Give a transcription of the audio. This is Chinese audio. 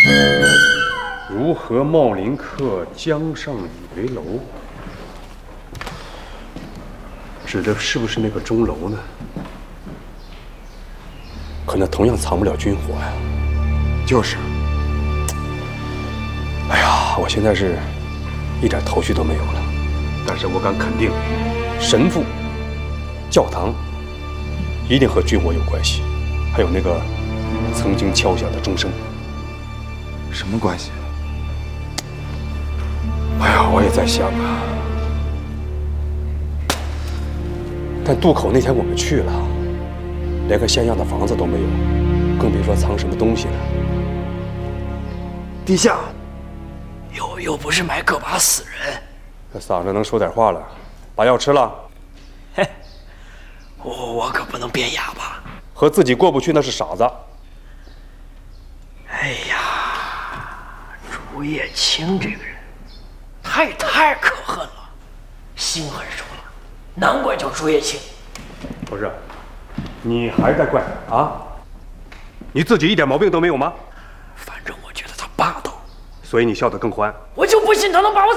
如何茂林客江上以为楼？指的是不是那个钟楼呢？可那同样藏不了军火呀。 就是。 哎呀，我现在是一点头绪都没有了。但是我敢肯定，神父、教堂一定和军火有关系，还有那个曾经敲响的钟声。 什么关系？ 哎呀，我也在想啊。但渡口那天我们去了，连个像样的房子都没有，更别说藏什么东西了。 地下， 又不是买个把死人。 这嗓子能说点话了，把药吃了。 嘿，我可不能变哑巴。 和自己过不去那是傻子。 哎呀，朱叶青这个人，太可恨了，心狠手辣，难怪叫朱叶青。 不是，你还在怪啊？你自己一点毛病都没有吗？ 反正我觉得他霸道， 所以你笑得更欢。 我就不信他能把我